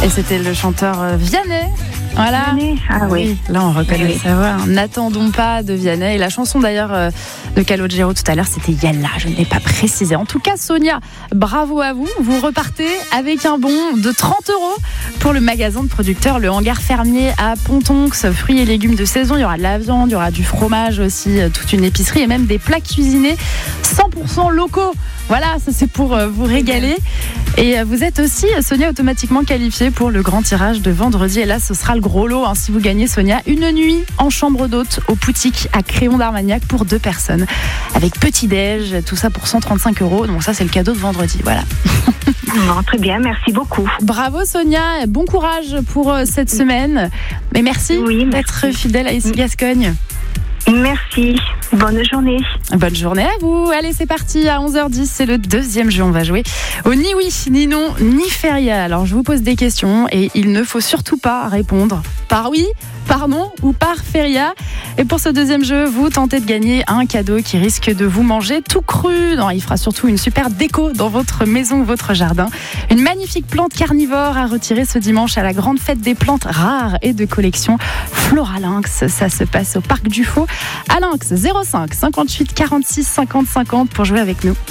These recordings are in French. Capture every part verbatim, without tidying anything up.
Et c'était le chanteur euh, Vianney. Voilà. Vianney, ah oui. oui. Là, on reconnaît oui. sa voix. N'attendons pas de Vianney. Et la chanson d'ailleurs euh, de Calogero tout à l'heure, c'était Yalla. Je ne l'ai pas précisé. En tout cas, Sonia, bravo à vous. Vous repartez avec un bon de trente euros pour le magasin de producteurs, le hangar fermier à Pontonx. Fruits et légumes de saison. Il y aura de la viande, il y aura du fromage aussi, toute une épicerie et même des plats cuisinés cent pour cent locaux. Voilà, ça c'est pour vous régaler. Et vous êtes aussi, Sonia, automatiquement qualifiée pour le grand tirage de vendredi. Et là, ce sera le gros lot. Hein, si vous gagnez, Sonia, une nuit en chambre d'hôte au Poutique à Créon d'Armagnac pour deux personnes. Avec petit-déj, tout ça pour cent trente-cinq euros. Donc ça, c'est le cadeau de vendredi. Voilà. Non, très bien, merci beaucoup. Bravo Sonia, bon courage pour cette semaine. Mais merci, oui, merci. d'être fidèle à Ici Gascogne. Merci, bonne journée. Bonne journée à vous. Allez, c'est parti, à onze heures dix, c'est le deuxième jeu. On va jouer au ni oui, ni non, ni feria. Alors, je vous pose des questions et il ne faut surtout pas répondre par oui, par non ou par feria. Et pour ce deuxième jeu, vous tentez de gagner un cadeau qui risque de vous manger tout cru. Non, il fera surtout une super déco dans votre maison ou votre jardin. Une magnifique plante carnivore à retirer ce dimanche à la grande fête des plantes rares et de collection Floralinx. Ça se passe au Parc du Faux à Lynx. zéro cinq cinquante-huit quarante-six cinquante cinquante pour jouer avec nous.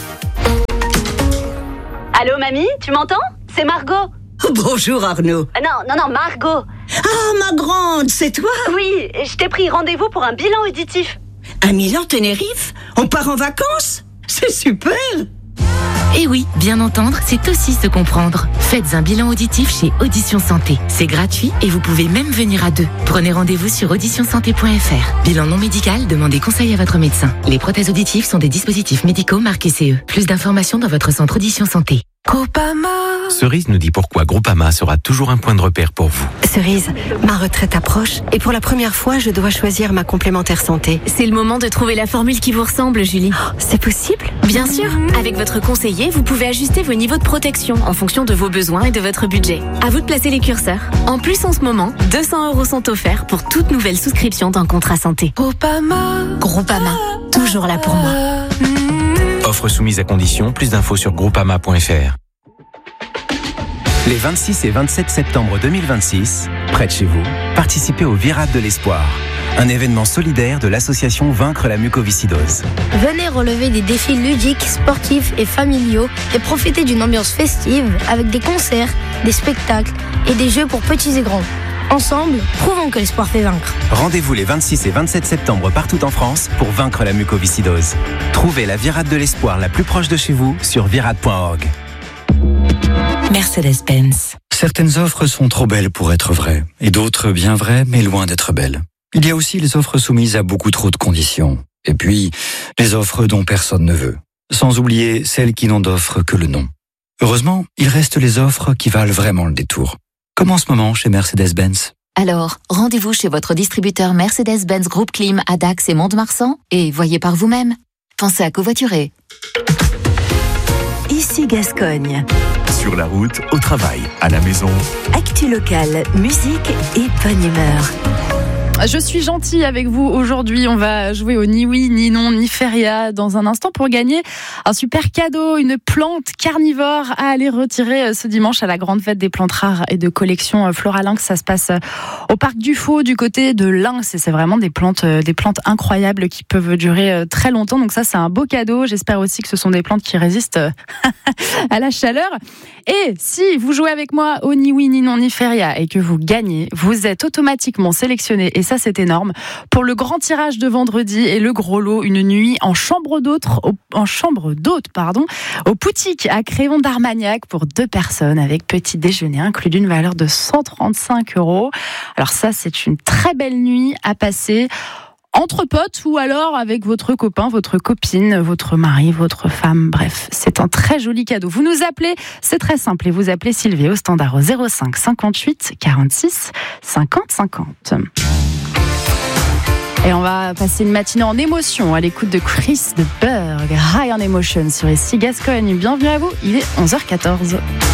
Allô mamie, tu m'entends? C'est Margot. Bonjour Arnaud. Ah non, non, non, Margot. Ah, ma grande, c'est toi? Oui, je t'ai pris rendez-vous pour un bilan auditif. À Milan, Tenerife? On part en vacances? C'est super! Et oui, bien entendre, c'est aussi se comprendre. Faites un bilan auditif chez Audition Santé. C'est gratuit et vous pouvez même venir à deux. Prenez rendez-vous sur audition santé point f r. Bilan non médical, demandez conseil à votre médecin. Les prothèses auditives sont des dispositifs médicaux marqués C E. Plus d'informations dans votre centre Audition Santé. Groupama. Cerise nous dit pourquoi Groupama sera toujours un point de repère pour vous. Cerise, ma retraite approche et pour la première fois, je dois choisir ma complémentaire santé. C'est le moment de trouver la formule qui vous ressemble, Julie. Oh, c'est possible? Bien sûr. Avec votre conseiller, vous pouvez ajuster vos niveaux de protection en fonction de vos besoins et de votre budget. À vous de placer les curseurs. En plus, en ce moment, deux cents euros sont offerts pour toute nouvelle souscription d'un contrat santé. Groupama. Groupama, toujours là pour moi. Offre soumise à condition, plus d'infos sur groupama point f r. Les vingt-six et vingt-sept septembre deux mille vingt-six, près de chez vous, participez au Virade de l'Espoir, un événement solidaire de l'association Vaincre la mucoviscidose. Venez relever des défis ludiques, sportifs et familiaux et profiter d'une ambiance festive avec des concerts, des spectacles et des jeux pour petits et grands. Ensemble, prouvons que l'espoir fait vaincre. Rendez-vous les vingt-six et vingt-sept septembre partout en France pour vaincre la mucoviscidose. Trouvez la Virade de l'Espoir la plus proche de chez vous sur virade point org. Mercedes-Benz. Certaines offres sont trop belles pour être vraies, et d'autres bien vraies, mais loin d'être belles. Il y a aussi les offres soumises à beaucoup trop de conditions. Et puis, les offres dont personne ne veut. Sans oublier celles qui n'ont d'offre que le nom. Heureusement, il reste les offres qui valent vraiment le détour. Comme en ce moment chez Mercedes-Benz. Alors, rendez-vous chez votre distributeur Mercedes-Benz Groupe Clim à Dax et Mont-de-Marsan et voyez par vous-même. Pensez à covoiturer. Ici Gascogne. Sur la route, au travail, à la maison. Actu locale, musique et bonne humeur. Je suis gentille avec vous aujourd'hui. On va jouer au ni oui, ni non, ni feria dans un instant pour gagner un super cadeau, une plante carnivore à aller retirer ce dimanche à la grande fête des plantes rares et de collection Floralinx. Ça se passe au Parc du Faux du côté de Lynx et c'est vraiment des plantes, des plantes incroyables qui peuvent durer très longtemps. Donc ça, c'est un beau cadeau. J'espère aussi que ce sont des plantes qui résistent à la chaleur. Et si vous jouez avec moi au ni oui, ni non, ni feria et que vous gagnez, vous êtes automatiquement sélectionné. Et ça, c'est énorme. Pour le grand tirage de vendredi et le gros lot, une nuit en chambre d'hôte, en chambre d'hôte, pardon, au Poutique à Créon d'Armagnac pour deux personnes avec petit déjeuner inclus d'une valeur de cent trente-cinq euros. Alors ça, c'est une très belle nuit à passer entre potes ou alors avec votre copain, votre copine, votre mari, votre femme. Bref, c'est un très joli cadeau. Vous nous appelez, c'est très simple, et vous appelez Sylvie au standard au zéro cinq cinquante-huit quarante-six cinquante cinquante. Et on va passer une matinée en émotion à l'écoute de Chris de Berg, High on Emotion sur Ici Gascogne. Bienvenue à vous, il est onze heures quatorze.